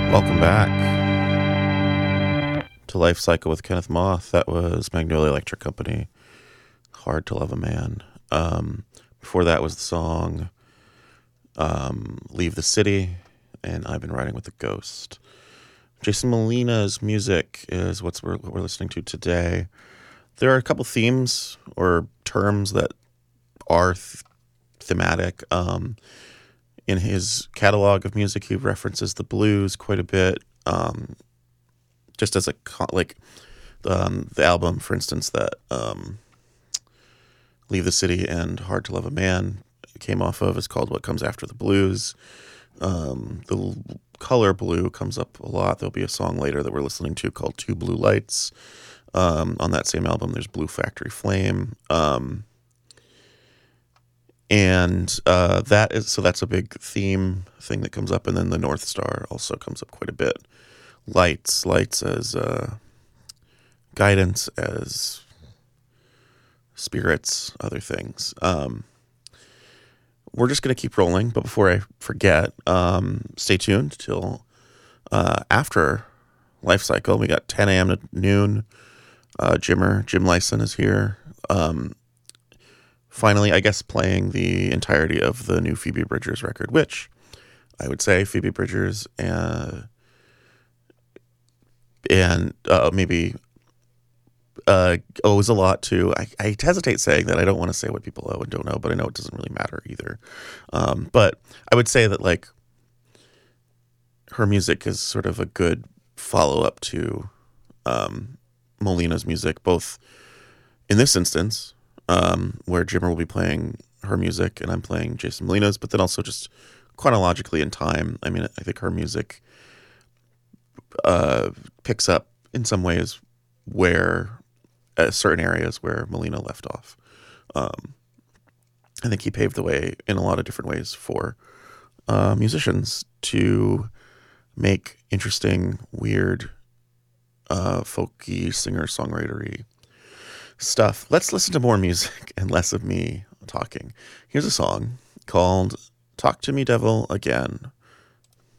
Welcome back to Life Cycle with Kenneth Moth. That was Magnolia Electric Company, Hard to Love a Man. Before that was the song Leave the City, and I've Been Riding with a Ghost. Jason Molina's music is what we're listening to today. There are a couple themes or terms that are thematic. In his catalog of music, he references the blues quite a bit. Just as the album, for instance, that Leave the City and Hard to Love a Man came off of is called What Comes After the Blues. The color blue comes up a lot. There'll be a song later that we're listening to called Two Blue Lights. On that same album, there's Blue Factory Flame. That's a big theme thing that comes up. And then the North Star also comes up quite a bit. Lights as guidance, as spirits, other things. We're just going to keep rolling, but before I forget, stay tuned till after Life Cycle. We got 10 a.m. to noon. Jim Lyson is here. Finally, I guess, playing the entirety of the new Phoebe Bridgers record, which I would say Phoebe Bridgers and maybe owes a lot to. I hesitate saying that. I don't want to say what people owe and don't know, but I know it doesn't really matter either. But I would say that like her music is sort of a good follow-up to Molina's music, both in this instance, where Jimmer will be playing her music and I'm playing Jason Molina's, but then also just chronologically in time. I mean, I think her music picks up in some ways where certain areas where Molina left off. I think he paved the way in a lot of different ways for musicians to make interesting, weird, folky, singer-songwritery stuff. Let's listen to more music and less of me talking. Here's a song called Talk to Me Devil Again